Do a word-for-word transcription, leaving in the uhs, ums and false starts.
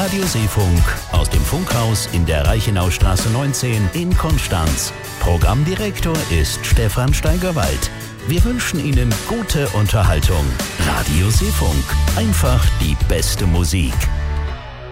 Radio Seefunk aus dem Funkhaus in der Reichenaustraße neunzehn in Konstanz. Programmdirektor ist Stefan Steigerwald. Wir wünschen Ihnen gute Unterhaltung. Radio Seefunk, einfach die beste Musik.